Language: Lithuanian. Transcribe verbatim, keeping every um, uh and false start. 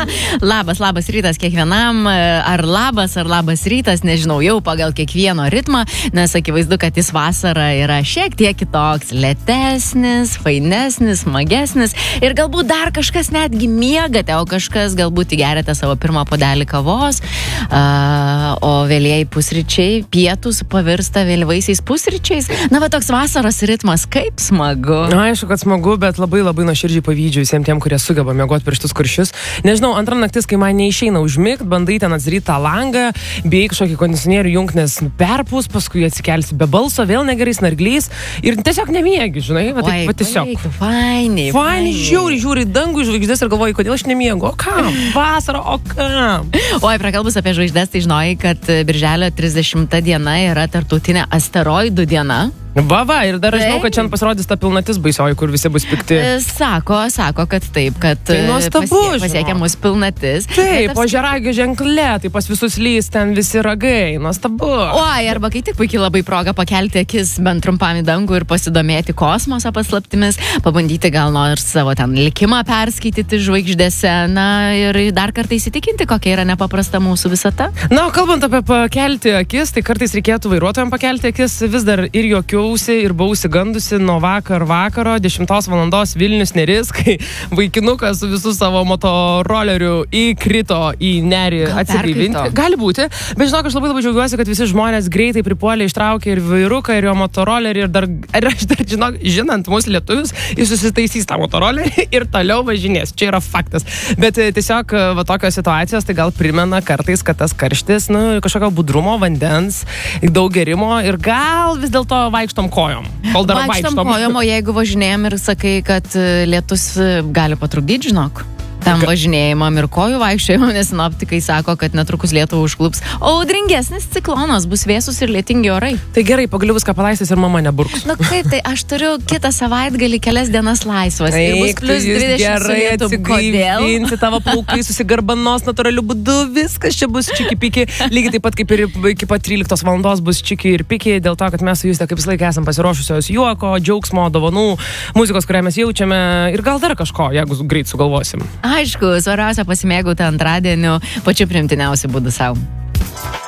Labas, labas rytas kiekvienam, ar labas, ar labas rytas, nežinau, jau pagal kiekvieno ritmą, nes akivaizdu, kad jis vasarą yra šiek tiek kitoks, lėtesnis, fainesnis, smagesnis ir galbūt dar kažkas netgi miegate, o kažkas galbūt įgerėte savo pirmą puodelį kavos, uh, o vėlieji pusryčiai, pietus pavirsta vėlyvaisiais pusryčiais. Na, va toks vasaros ritmas, kaip smagu. Na, aišku, kad smagu, bet labai labai nuoširdžiai pavydžiu visiems tiem, kurie sugeba miegoti per šitus kuršius. Nežinau, antrą naktis, kai man neišeina užmigt, bandai ten atsidaryti tą langą, bijai kažkokį kondicionierių jung, nes perpūs, paskui atsikelsi be balso, vėl negerai snarglys ir tiesiog nemiegi, žinai, va, taip, va tiesiog. Fainai, fainai, žiūri, žiūri dangų žvaigždės ir galvoji, kodėl aš nemiegu, o kam? Vasara, o kam? Oi, prakalbus apie žvaigždės, tai žinojai, kad birželio trisdešimta diena yra tarptautinė asteroidų diena. Va, va, ir dar aš žinau, kad šiandien pasirodys ta pilnatis baisioji, kur visi bus pikti. Sako, sako, kad taip, kad tai nuostabu, pasie, pasiekia mus pilnatis. Taip, po žeragio ženklė, tai pas visus lys ten visi ragai, nuostabu. Oi, arba kai tik puikiai labai proga pakelti akis bent trumpam į dangų ir pasidomėti kosmoso paslaptimis, pabandyti gal nors savo ten likimą perskaityti žvaigždėse, na ir dar kartą įsitikinti, kokia yra nepaprasta mūsų visata. Na, kalbant apie pakelti akis, tai kartais reikėtų vairuotojams pakelti akis, vis dar ir jokių ir buvausi gandusi nuo vakar vakaro, dešimtos valandos Vilnius Neris, kai vaikinukas su visų savo motoroleriu įkrito į nerį atsigaivinti. Gali būti, bet žinok, aš labai labai džiaugiuosi, kad visi žmonės greitai pripuolė, ištraukė ir vairuką, ir jo motorolerį, ir dar, ir aš dar žinok, žinant mūsų lietuvius, jis susitaisys tą motorolerį ir toliau važinės. Čia yra faktas. Bet tiesiog va tokios situacijos, tai gal primena kartais, kad tas karštis, nu, kažkokio budrumo, vandens, daug gerimo ir gal vis dėlto vaikščioti kojom. Kol dar vaikštom kojom, o jeigu važinėjom ir sakai, kad lietus gali patrukdyti, žinok. Tam važinėjimam ir kojų vaikščiojimam, nes sinoptikai sako, kad netrukus Lietuvą užklups audringesnis ciklonas, bus vėsus ir lietingi orai. Tai gerai, pagaliau viską palaistys ir mama neburks. Na kaip, tai aš turiu kitą savaitgalį kelias dienas laisvas. Ir bus plius dvidešimt su lietum. Kodėl? Tavo plaukai susigarbanos natūraliu būdu, viskas čia bus čiki-piki. Lygiai taip pat kaip ir iki pat tryliktos valandos bus čiki ir piki, dėl to, kad mes su Juste kaip visą laiką esam pasiruošusios juoko, džiaugsmo, dovanų, muzikos, kurią mes jaučiame ir gal dar kažko, jeigu greit sugalvosim. Aišku, svarbiausia pasimėgauti antradieniu pačiu priimtiniausiu būdu savo.